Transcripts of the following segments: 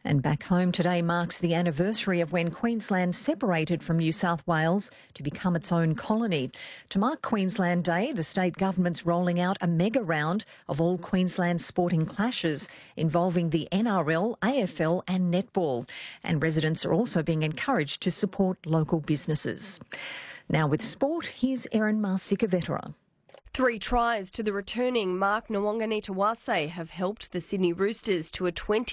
And back home today marks the anniversary of when Queensland separated from New South Wales to become its own colony. To mark Queensland Day, the state government's rolling out a mega round of all Queensland sporting clashes involving the NRL, AFL and netball. And residents are also being encouraged to support local businesses. Now with sport, here's Erin Marsica-Vetera. 3 tries to the returning Mark Nawaqanitawase have helped the Sydney Roosters to a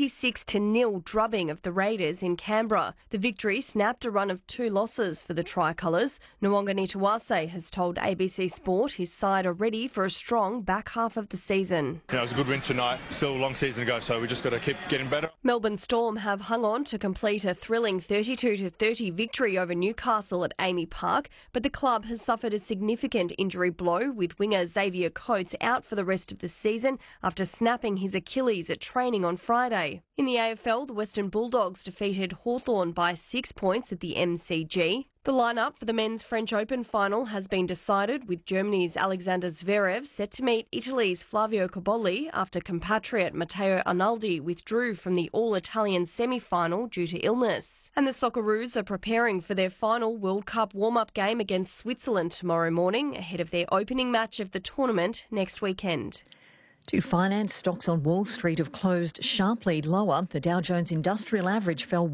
26-0 drubbing of the Raiders in Canberra. The victory snapped a run of 2 losses for the Tricolours. Nawaqanitawase has told ABC Sport his side are ready for a strong back half of the season. It was a good win tonight. Still a long season to go, so we just got to keep getting better. Melbourne Storm have hung on to complete a thrilling 32-30 victory over Newcastle at Amy Park, but the club has suffered a significant injury blow with winger Xavier Coates out for the rest of the season after snapping his Achilles at training on Friday. In the AFL, the Western Bulldogs defeated Hawthorn by 6 points at the MCG. The lineup for the men's French Open final has been decided, with Germany's Alexander Zverev set to meet Italy's Flavio Cobolli after compatriot Matteo Arnaldi withdrew from the all-Italian semi-final due to illness. And the Socceroos are preparing for their final World Cup warm-up game against Switzerland tomorrow morning, ahead of their opening match of the tournament next weekend. Two finance stocks on Wall Street have closed sharply lower. The Dow Jones Industrial Average fell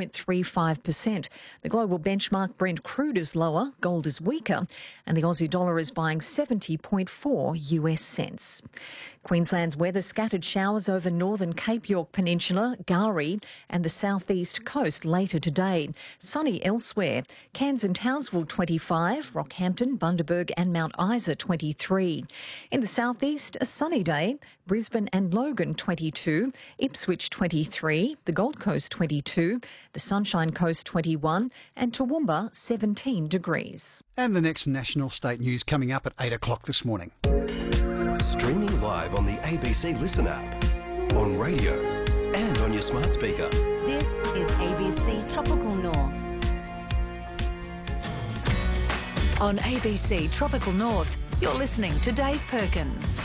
1.35%. The global benchmark Brent crude is lower, gold is weaker, and the Aussie dollar is buying 70.4 US cents. Queensland's weather: scattered showers over northern Cape York Peninsula, Gari and the southeast coast later today. Sunny elsewhere. Cairns and Townsville 25, Rockhampton, Bundaberg and Mount Isa 23. In the southeast, a sunny day. Brisbane and Logan 22, Ipswich 23, the Gold Coast 22, the Sunshine Coast 21 and Toowoomba 17 degrees. And the next national state news coming up at 8 o'clock this morning. Streaming live on the ABC Listen app, on radio and on your smart speaker. This is ABC Tropical North. On ABC Tropical North, you're listening to Dave Perkins.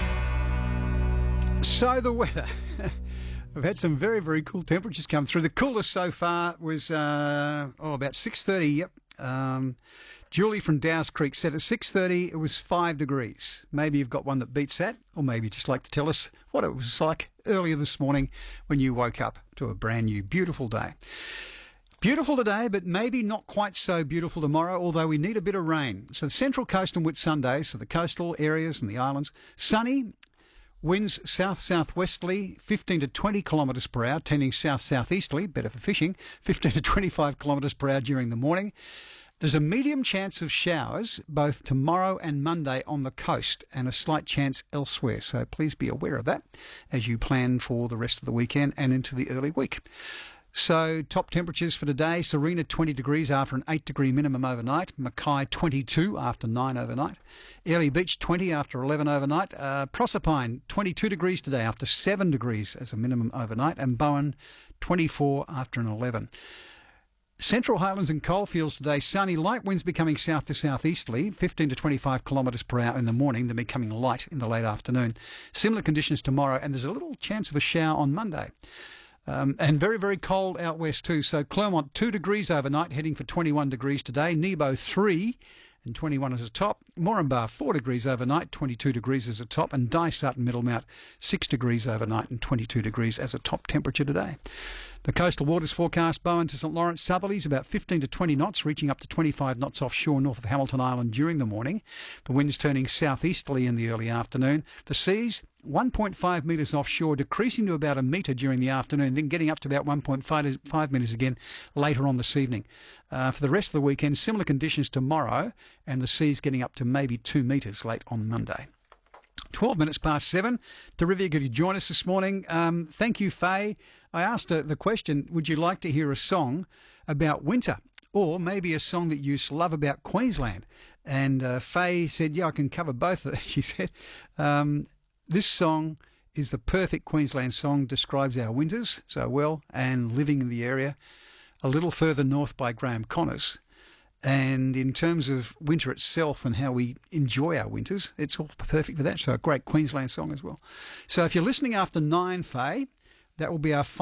So the weather. We've had some very, very cool temperatures come through. The coolest so far was about 6:30. Yep. Julie from Dow's Creek said at 6:30 it was 5 degrees. Maybe you've got one that beats that, or maybe you'd just like to tell us what it was like earlier this morning when you woke up to a brand new beautiful day. Beautiful today, but maybe not quite so beautiful tomorrow, although we need a bit of rain. So the Central Coast and Whitsunday, so the coastal areas and the islands, sunny. Winds south-southwesterly, 15 to 20 kilometres per hour, tending south-southeasterly, better for fishing, 15 to 25 kilometres per hour during the morning. There's a medium chance of showers both tomorrow and Monday on the coast and a slight chance elsewhere. So please be aware of that as you plan for the rest of the weekend and into the early week. So top temperatures for today: Serena 20 degrees after an 8-degree minimum overnight, Mackay 22 after 9 overnight, Airlie Beach 20 after 11 overnight, Proserpine 22 degrees today after 7 degrees as a minimum overnight, and Bowen 24 after an 11. Central Highlands and Coalfields today, sunny, light winds becoming south to southeasterly, 15 to 25 kilometres per hour in the morning, then becoming light in the late afternoon. Similar conditions tomorrow, and there's a little chance of a shower on Monday. And very, very cold out west too. So Clermont 2 degrees overnight, heading for 21 degrees today. Nebo 3 and 21 as a top. Moranbah 4 degrees overnight, 22 degrees as a top. And Dysart and Middlemount 6 degrees overnight and 22 degrees as a top temperature today. The coastal waters forecast: Bowen to St Lawrence southerlies about 15 to 20 knots, reaching up to 25 knots offshore north of Hamilton Island during the morning. The winds turning southeasterly in the early afternoon. The seas 1.5 metres offshore, decreasing to about a metre during the afternoon, then getting up to about 1.5 metres again later on this evening. For the rest of the weekend, similar conditions tomorrow, and the seas getting up to maybe 2 metres late on Monday. 12 minutes past 7. Terrific if you join us this morning. Thank you, Faye. I asked the question, would you like to hear a song about winter, or maybe a song that you love about Queensland? And Faye said, yeah, I can cover both. She said, this song is the perfect Queensland song, describes our winters so well, and living in the area. A Little Further North by Graham Connors. And in terms of winter itself and how we enjoy our winters, it's all perfect for that. So a great Queensland song as well. So if you're listening after 9, Faye, that will be our